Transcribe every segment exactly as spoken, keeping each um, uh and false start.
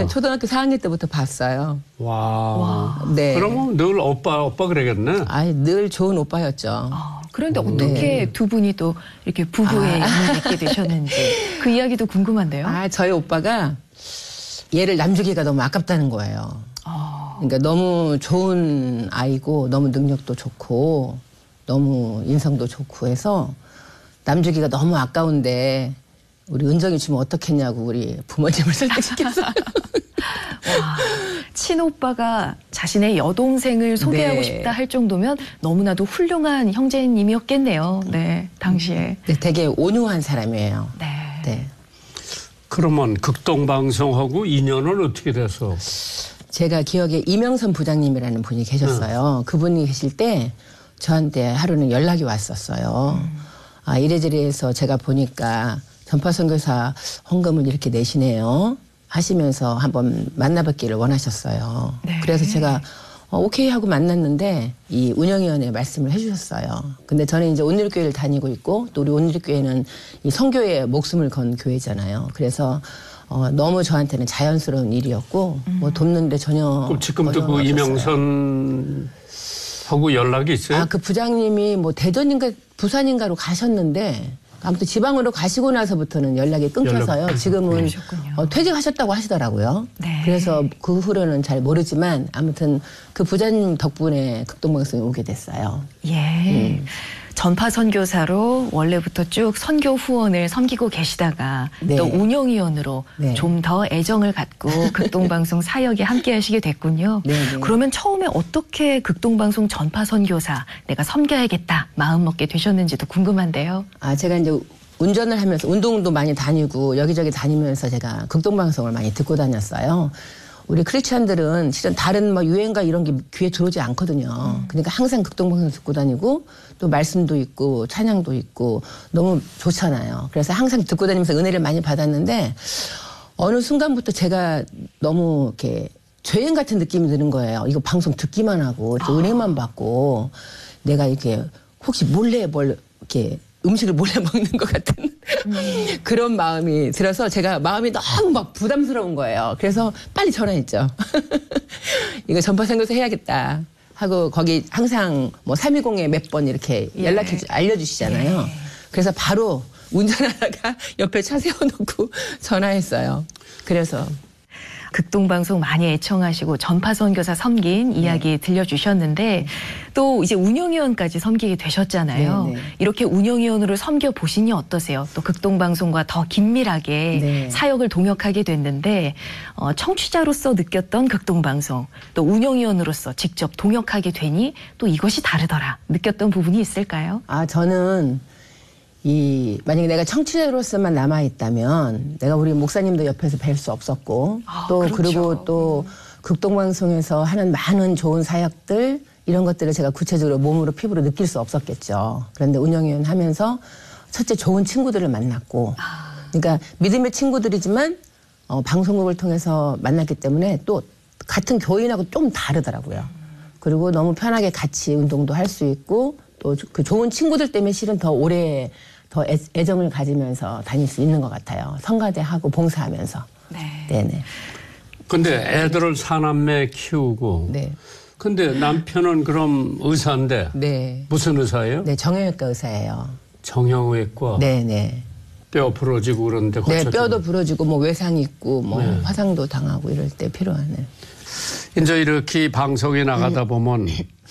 제가 초등학교 사 학년 때부터 봤어요. 와. 와. 네. 그러면 늘 오빠, 오빠 그러겠네. 아이, 늘 좋은 오빠였죠. 아, 그런데 음. 어떻게 네. 두 분이 또 이렇게 부부의 아. 인연을 맺게 되셨는지 그 이야기도 궁금한데요. 아, 저희 오빠가 얘를 남주기가 너무 아깝다는 거예요. 아. 그러니까 너무 좋은 아이고 너무 능력도 좋고 너무 인성도 좋고 해서 남주기가 너무 아까운데 우리 은정이 주면 어떻겠냐고 우리 부모님을 설득시켰어요. 와, 친오빠가 자신의 여동생을 소개하고 네. 싶다 할 정도면 너무나도 훌륭한 형제님이었겠네요. 네, 당시에. 네, 되게 온유한 사람이에요. 네. 네. 그러면 극동방송하고 인연은 어떻게 돼서? 제가 기억에 이명선 부장님이라는 분이 계셨어요. 그분이 계실 때 저한테 하루는 연락이 왔었어요. 음. 아, 이래저래 해서 제가 보니까 전파선교사 헌금을 이렇게 내시네요. 하시면서 한번 만나뵙기를 원하셨어요. 네. 그래서 제가 어, 오케이 하고 만났는데 이 운영위원회 말씀을 해주셨어요. 근데 저는 이제 온누리교회를 다니고 있고 또 우리 온누리교회는 이 선교에 목숨을 건 교회잖아요. 그래서 어, 너무 저한테는 자연스러운 일이었고 음. 뭐 돕는데 전혀 그럼 지금도 그 어려움이 이명선 하고 연락이 있어요? 아, 그 부장님이 뭐 대전인가 부산인가로 가셨는데 아무튼 지방으로 가시고 나서부터는 연락이 끊겨서요. 연락 지금은 어, 퇴직하셨다고 하시더라고요. 네. 그래서 그 후로는 잘 모르지만 아무튼 그 부장님 덕분에 극동방송에 오게 됐어요. 예. 음. 전파 선교사로 원래부터 쭉 선교 후원을 섬기고 계시다가 네. 또 운영위원으로 네. 좀 더 애정을 갖고 극동방송 사역에 함께 하시게 됐군요. 네, 네. 그러면 처음에 어떻게 극동방송 전파 선교사 내가 섬겨야겠다 마음 먹게 되셨는지도 궁금한데요. 아, 제가 이제 운전을 하면서 운동도 많이 다니고 여기저기 다니면서 제가 극동방송을 많이 듣고 다녔어요. 우리 크리스찬들은 실은 다른 뭐 유행가 이런 게 귀에 들어오지 않거든요. 음. 그러니까 항상 극동방송 듣고 다니고 또 말씀도 있고 찬양도 있고 너무 좋잖아요. 그래서 항상 듣고 다니면서 은혜를 많이 받았는데 어느 순간부터 제가 너무 이렇게 죄인 같은 느낌이 드는 거예요. 이거 방송 듣기만 하고 또 은혜만 받고 내가 이렇게 혹시 몰래 뭘 이렇게 음식을 몰래 먹는 것 같은 음. 그런 마음이 들어서 제가 마음이 너무 막 부담스러운 거예요. 그래서 빨리 전화했죠. 이거 전파선교사 해야겠다 하고 거기 항상 뭐 삼이공에 몇 번 이렇게 연락해 주, 알려주시잖아요. 예. 그래서 바로 운전하다가 옆에 차 세워놓고 전화했어요. 그래서 극동방송 많이 애청하시고 전파선교사 섬긴 이야기 네. 들려주셨는데 또 이제 운영위원까지 섬기게 되셨잖아요. 네, 네. 이렇게 운영위원으로 섬겨보시니 어떠세요? 또 극동방송과 더 긴밀하게 네. 사역을 동역하게 됐는데 어, 청취자로서 느꼈던 극동방송 또 운영위원으로서 직접 동역하게 되니 또 이것이 다르더라 느꼈던 부분이 있을까요? 아, 저는 이 만약에 내가 청취자로서만 남아있다면 내가 우리 목사님도 옆에서 뵐 수 없었고 아, 또 그렇죠. 그리고 또 극동방송에서 하는 많은 좋은 사역들 이런 것들을 제가 구체적으로 몸으로 피부로 느낄 수 없었겠죠. 그런데 운영위원 하면서 첫째 좋은 친구들을 만났고 아. 그러니까 믿음의 친구들이지만 어, 방송국을 통해서 만났기 때문에 또 같은 교인하고 좀 다르더라고요. 그리고 너무 편하게 같이 운동도 할 수 있고 또 그 좋은 친구들 때문에 실은 더 오래 더 애, 애정을 가지면서 다닐 수 있는 것 같아요. 성가대하고 봉사하면서. 네. 네네. 근데 애들을 사남매 키우고. 네. 근데 남편은 그럼 의사인데. 네. 무슨 의사예요? 네, 정형외과 의사예요. 정형외과. 네네. 뼈 부러지고 그러는데. 네, 뼈도 부러지고 뭐 외상 있고 뭐 네. 화상도 당하고 이럴 때 필요한. 이제 이렇게 방송에 나가다 보면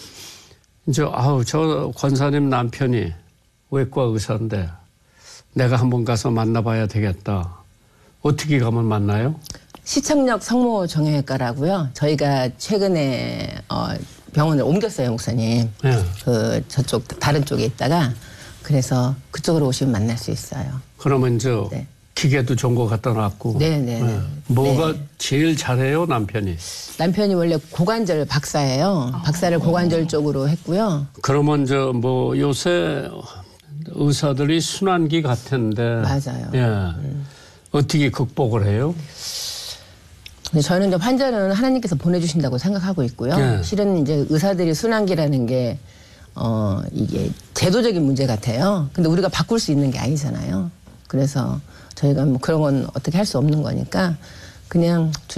이제 아우 저 권사님 남편이 외과 의사인데 내가 한번 가서 만나봐야 되겠다. 어떻게 가면 만나요? 시청역 성모 정형외과라고요. 저희가 최근에 어, 병원을 옮겼어요, 목사님. 네. 그 저쪽 다른 쪽에 있다가 그래서 그쪽으로 오시면 만날 수 있어요. 그러면 저 네. 기계도 좋은 거 갖다 놨고. 네네. 네. 뭐가 네. 제일 잘해요, 남편이? 남편이 원래 고관절 박사예요. 아. 박사를 고관절 쪽으로 했고요. 그러면 저 뭐 요새 의사들이 순환기 같은데. 맞아요. 예. 음. 어떻게 극복을 해요? 저는 이제 환자는 하나님께서 보내주신다고 생각하고 있고요. 네. 실은 이제 의사들이 순환기라는 게, 어, 이게 제도적인 문제 같아요. 근데 우리가 바꿀 수 있는 게 아니잖아요. 그래서 저희가 뭐 그런 건 어떻게 할 수 없는 거니까 그냥